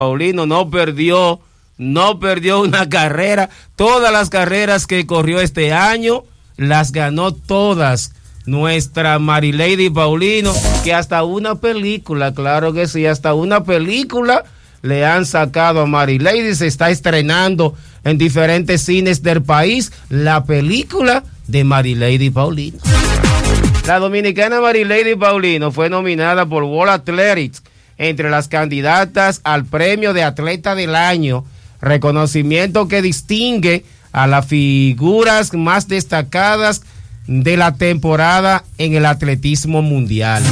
Paulino no perdió una carrera. Todas las carreras que corrió este año las ganó todas nuestra Marilady Paulino, que hasta una película, claro que sí, hasta una película le han sacado a Marilady. Se está estrenando en diferentes cines del país la película de Marilady Paulino. La dominicana Marilady Paulino fue nominada por World Athletics entre las candidatas al premio de Atleta del Año, reconocimiento que distingue a las figuras más destacadas de la temporada en el atletismo mundial.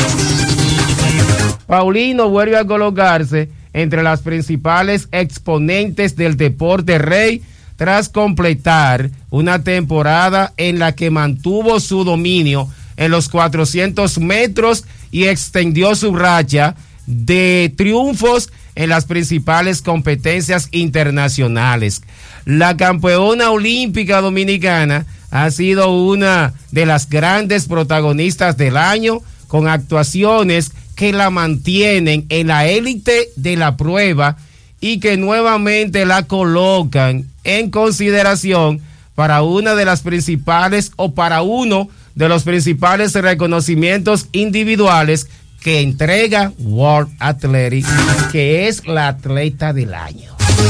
Paulino vuelve a colocarse entre las principales exponentes del deporte rey tras completar una temporada en la que mantuvo su dominio en los 400 metros y extendió su racha de triunfos en las principales competencias internacionales. La campeona olímpica dominicana ha sido una de las grandes protagonistas del año, con actuaciones que la mantienen en la élite de la prueba y que nuevamente la colocan en consideración para una de las principales o para uno de los principales reconocimientos individuales que entrega World Athletics, que es la atleta del año.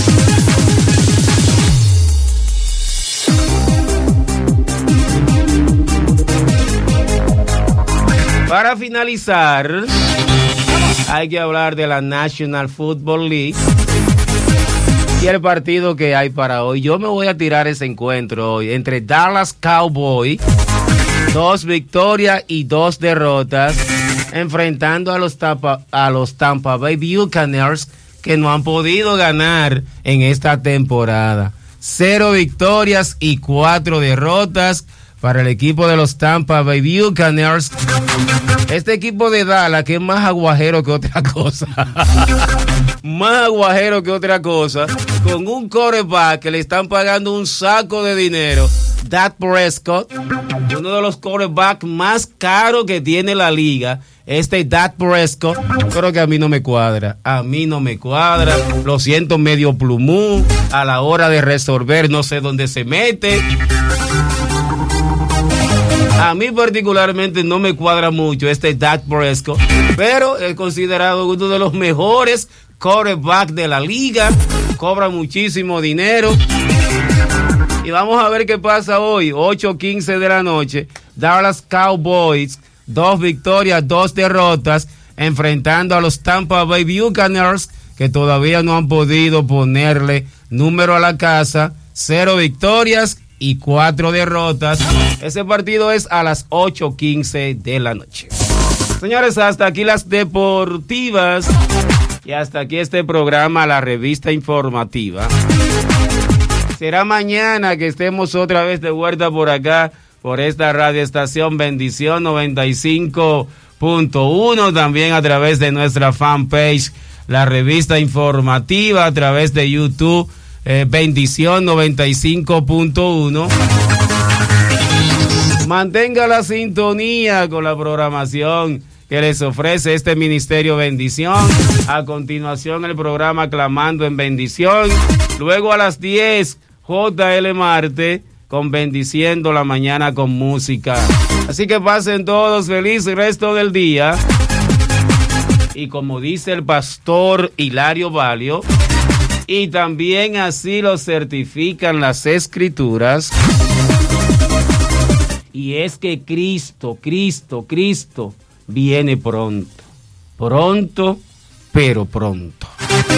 Para finalizar, hay que hablar de la National Football League y el partido que hay para hoy. Yo me voy a tirar ese encuentro hoy entre Dallas Cowboys, 2 victorias y 2 derrotas, enfrentando a los Tampa Bay Buccaneers, que no han podido ganar en esta temporada. 0 victorias y 4 derrotas para el equipo de los Tampa Bay Buccaneers. Este equipo de Dallas, que es más aguajero que otra cosa. Más aguajero que otra cosa. Con un quarterback que le están pagando un saco de dinero. Dak Prescott, uno de los quarterbacks más caros que tiene la liga. Dak Prescott, creo que a mí no me cuadra. Lo siento medio plumú. A la hora de resolver, no sé dónde se mete. A mí particularmente no me cuadra mucho Dak Prescott, pero es considerado uno de los mejores quarterbacks de la liga. Cobra muchísimo dinero. Y vamos a ver qué pasa hoy, 8:15 de la noche. Dallas Cowboys, 2 victorias, 2 derrotas, enfrentando a los Tampa Bay Buccaneers, que todavía no han podido ponerle número a la casa. 0 victorias y 4 derrotas. Ese partido es a las 8:15 de la noche. Señores, hasta aquí las deportivas y hasta aquí este programa, la revista informativa. Será mañana que estemos otra vez de vuelta por acá, por esta radioestación Bendición 95.1, también a través de nuestra fanpage, la revista informativa, a través de YouTube, Bendición 95.1. Mantenga la sintonía con la programación que les ofrece este Ministerio Bendición. A continuación, el programa Clamando en Bendición. Luego a las 10, JL Marte con Bendiciendo la Mañana con Música. Así que pasen todos feliz resto del día. Y como dice el pastor Hilario Valio, y también así lo certifican las Escrituras, y es que Cristo viene pronto, pero pronto.